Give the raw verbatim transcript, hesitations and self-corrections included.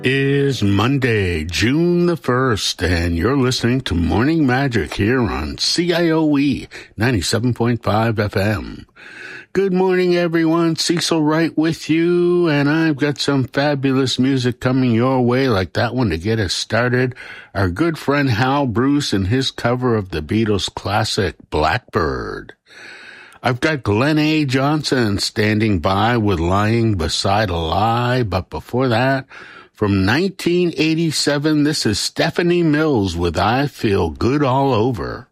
Is Monday, June the first, and you're listening to Morning Magic here on C I O E ninety-seven point five F M. Good morning, everyone. Cecil Wright with you, and I've got some fabulous music coming your way, like that one to get us started. Our good friend Hal Bruce and his cover of the Beatles classic Blackbird. I've got Glenn A. Johnson standing by with Lying Beside a Lie, but before that, from nineteen eighty-seven, this is Stephanie Mills with I Feel Good All Over.